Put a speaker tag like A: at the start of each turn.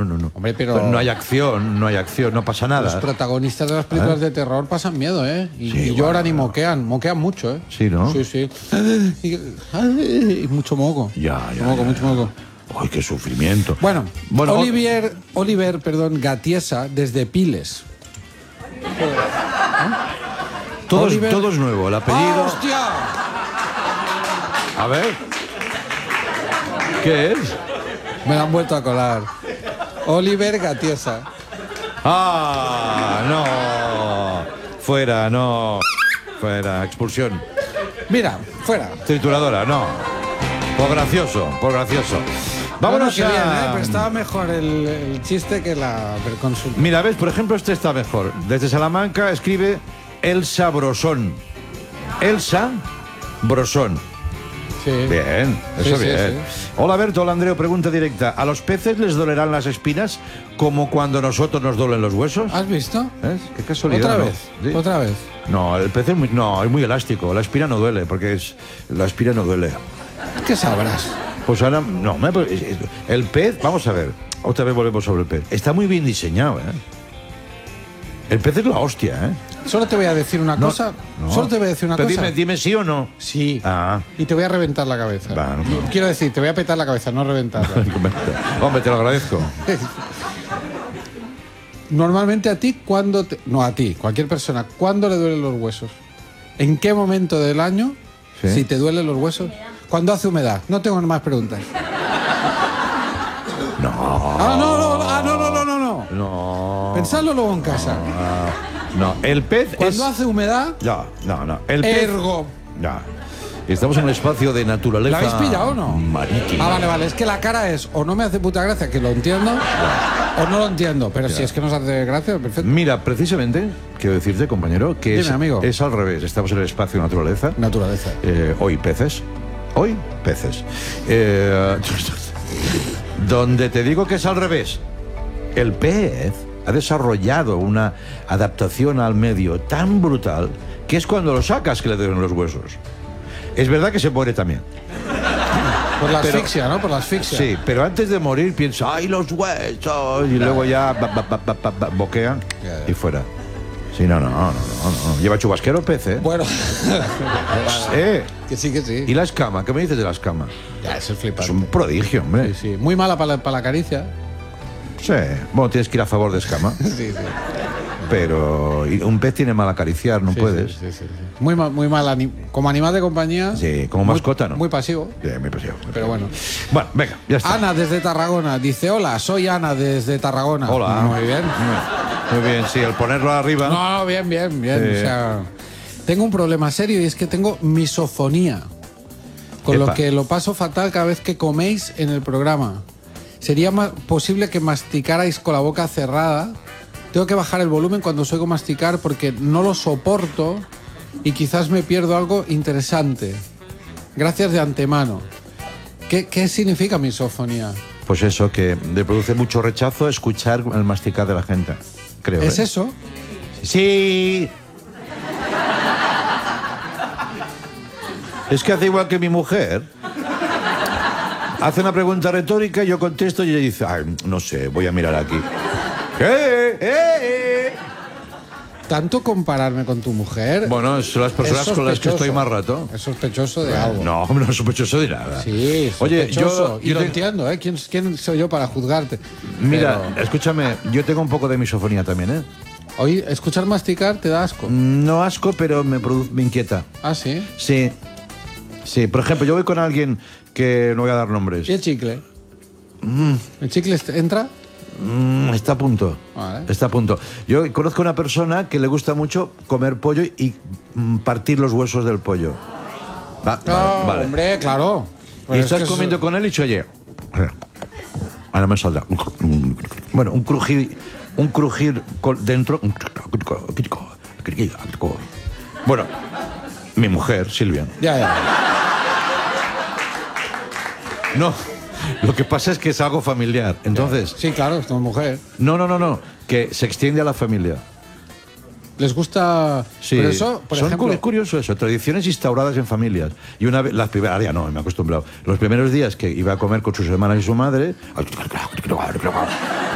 A: no.
B: Hombre, pero
A: no hay acción, no pasa nada.
B: Los protagonistas de las películas de terror pasan miedo, ¿eh? Y,
A: Sí,
B: y lloran
A: bueno,
B: y moquean mucho, ¿eh?
A: Sí, ¿no?
B: Sí. Y mucho moco.
A: Ya.
B: Mucho moco.
A: Ay, qué sufrimiento.
B: Bueno,
A: Oliver
B: Oliver, Gatiesa, desde Piles.
A: Todo
B: Oliver-
A: es nuevo, el apellido.
B: ¡Ah, hostia!
A: A ver. ¿Qué es?
B: Me la han vuelto a colar. Oliver Gatiesa.
A: ¡Ah! No. Fuera, no. Fuera, expulsión.
B: Mira, fuera.
A: Trituradora, no. Por gracioso. Vámonos
B: Bueno, qué
A: a...
B: bien, ¿eh? Pero estaba mejor el chiste que la consulta.
A: Mira, ves, por ejemplo, este está mejor. Desde Salamanca escribe Elsa Brosón. Elsa Brosón.
B: Sí.
A: Bien, eso
B: Sí,
A: bien.
B: sí.
A: Hola Berto, hola Andreo, pregunta directa. ¿A los peces les dolerán las espinas como cuando a nosotros nos duelen los huesos?
B: ¿Has visto?
A: ¿Ves? Qué casualidad.
B: ¿Otra
A: ¿no?
B: vez?
A: Sí.
B: ¿Otra vez?
A: No, el pez es muy elástico. La espina no duele, porque la espina no duele.
B: ¿Qué sabrás?
A: Pues ahora, no, el pez, vamos a ver, otra vez volvemos sobre el pez. Está muy bien diseñado, ¿eh? El pez es la hostia, ¿eh?
B: Solo te voy a decir una cosa.
A: No.
B: Solo te voy a decir una
A: Pero
B: cosa.
A: dime sí o no.
B: Sí.
A: Ah.
B: Y te voy a reventar la cabeza.
A: Va, no.
B: Quiero decir, te voy a petar la cabeza, no reventarla.
A: Hombre, te lo agradezco.
B: Normalmente a ti, no a ti, cualquier persona, ¿cuándo le duelen los huesos? ¿En qué momento del año,
A: Sí.
B: si te duelen los huesos? Cuando hace humedad. No tengo más preguntas.
A: No.
B: No.
A: No.
B: Pensadlo luego en casa.
A: No, el pez
B: Cuando
A: es...
B: hace humedad,
A: No. El pez...
B: ergo.
A: Ya. Estamos en un espacio de naturaleza...
B: ¿La habéis pillado o no?
A: Marítima.
B: Vale. Es que la cara es o no me hace puta gracia, que lo entiendo, o no lo entiendo. Pero si es que nos hace gracia, perfecto.
A: Mira, precisamente, quiero decirte, compañero, que
B: Dime, amigo.
A: es al revés. Estamos en el espacio de naturaleza.
B: Naturaleza.
A: Hoy peces. Donde te digo que es al revés. El pez ha desarrollado una adaptación al medio tan brutal que es cuando lo sacas que le duelen los huesos. Es verdad que se muere también.
B: Por la asfixia, ¿no? Por la asfixia.
A: Sí, pero antes de morir piensa, ¡ay, los huesos! Y luego ya boquea y fuera. Sí, no. Lleva chubasquero pez, ¿eh?
B: Bueno.
A: Que
B: sí.
A: ¿Y la escama? ¿Qué me dices de la escama?
B: Ya, eso es flipante.
A: Es un prodigio, hombre.
B: Sí. Muy mala para la caricia.
A: Sí. Bueno, tienes que ir a favor de escama.
B: Sí.
A: Pero un pez tiene mal acariciar, no puedes.
B: Sí. Muy mal. Como animal de compañía.
A: Sí, como mascota, ¿no?
B: Muy pasivo.
A: Sí, muy pasivo.
B: Pero bueno.
A: Bueno, venga, ya está.
B: Ana desde Tarragona dice: hola, soy Ana desde Tarragona.
A: Hola.
B: Muy bien.
A: Muy bien, sí, el ponerlo arriba.
B: No, bien.
A: Sí.
B: O sea, tengo un problema serio y es que tengo misofonía. Con
A: Epa.
B: lo que lo paso fatal cada vez que coméis en el programa. ¿Sería posible que masticarais con la boca cerrada? Tengo que bajar el volumen cuando os oigo masticar porque no lo soporto y quizás me pierdo algo interesante. Gracias de antemano. ¿Qué significa misofonía?
A: Pues eso, que le produce mucho rechazo escuchar el masticar de la gente, creo.
B: ¿Es
A: ¿eh?
B: eso?
A: Sí. Es que hace igual que mi mujer. Hace una pregunta retórica, yo contesto y ella dice, ay, no sé, voy a mirar aquí.
B: ¿Tanto compararme con tu mujer?
A: Bueno, son las personas
B: Es
A: con las que
B: sospechoso.
A: estoy más rato.
B: Es sospechoso de algo.
A: No, hombre, no es sospechoso de nada.
B: Sí,
A: Oye,
B: sospechoso.
A: yo
B: Y lo
A: te-
B: entiendo, ¿eh? ¿Quién soy yo para juzgarte?
A: Mira,
B: Pero
A: escúchame, yo tengo un poco de misofonía también, ¿eh?
B: hoy escuchar masticar te da asco.
A: No asco, pero me inquieta.
B: Ah, ¿sí?
A: Sí, por ejemplo, yo voy con alguien que no voy a dar nombres.
B: ¿Y el chicle? ¿El chicle entra?
A: Está a punto.
B: Vale.
A: Está a punto. Yo conozco a una persona que le gusta mucho comer pollo y partir los huesos del pollo. Vale.
B: Hombre, claro.
A: Y
B: Pero es
A: estás
B: que eso-
A: comiendo con él y dice, oye, ahora me saldrá. Bueno, un crujir dentro. Bueno, mi mujer, Silvia.
B: Ya.
A: No, lo que pasa es que es algo familiar. Entonces,
B: Sí, claro, es tu mujer.
A: no, que se extiende a la familia.
B: ¿Les gusta...?
A: Sí,
B: Pero eso, por
A: son
B: ejemplo...
A: curioso eso, tradiciones instauradas en familias. Y una vez, las primeras, ahora ya no, me he acostumbrado. Los primeros días que iba a comer con sus hermanas y su madre,